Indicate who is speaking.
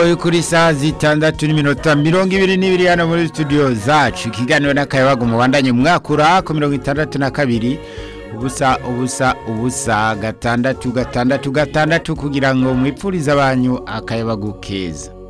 Speaker 1: Kuri saa zitandatu n'iminota 22 hano muri studio zacu ikiganiro n'akayabaga mu bandanye mwakura ku 62 ubusa gatandatu kugira ngo mwipfurize abanyu akayabagu keza.